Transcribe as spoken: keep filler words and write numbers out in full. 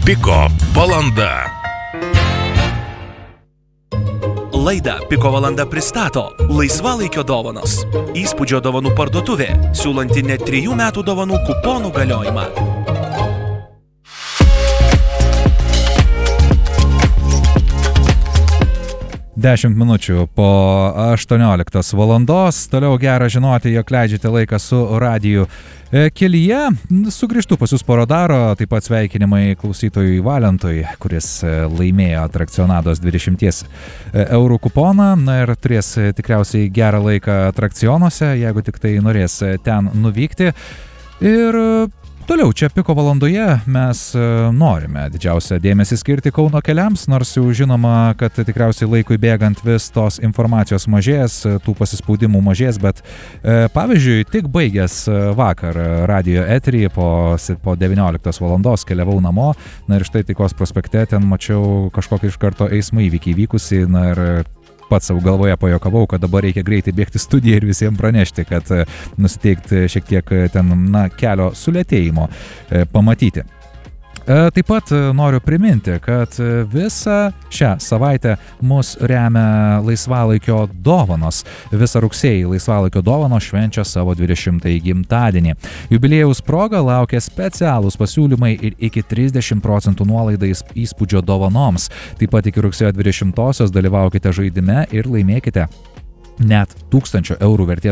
Piko valanda. Laidą Piko valanda pristato Laisvalaikio dovanos. Įspūdžio dovanų parduotuvė, siūlanti net trijų metų dovanų kuponų galiojimą. Dešimt minučių po aštuonioliktos valandos. Toliau gera žinoti, jog leidžiate laiką su radiju kelyje. Sugrįžtu pas jūs po radaro, taip pat sveikinimai klausytojui Valentui, kuris laimėjo Atrakcionados dvidešimt eurų kuponą. Na ir turės tikriausiai gerą laiką atrakcionuose, jeigu tik tai norės ten nuvykti. Ir toliau čia Piko valandoje mes norime didžiausią dėmesį skirti Kauno keliams, nors jau žinoma, kad tikriausiai laikui bėgant vis tos informacijos mažės, tų pasispaudimų mažės, bet e, pavyzdžiui, tik baigęs vakar radijo eterį po, po devynioliktos valandos keliavau namo, na ir štai Taikos prospekte ten mačiau kažkokį iš karto eismo įvykį įvykusi, na ir pats savo galvoje pajokavau, kad dabar reikia greitai bėgti studiją ir visiems pranešti, kad nusiteikti šiek tiek ten, na, kelio sulėtėjimo e, pamatyti. Taip pat noriu priminti, kad visą šią savaitę mus remia Laisvalaikio dovanos. Visą rugsėjį Laisvalaikio dovanos švenčia savo dvidešimtąjį gimtadienį. Jubiliejaus proga laukia specialūs pasiūlymai ir iki trisdešimt procentų nuolaidais įspūdžio dovanoms. Taip pat iki rugsėjo dvidešimtosios dalyvaukite žaidime ir laimėkite net tūkstančio eurų vertės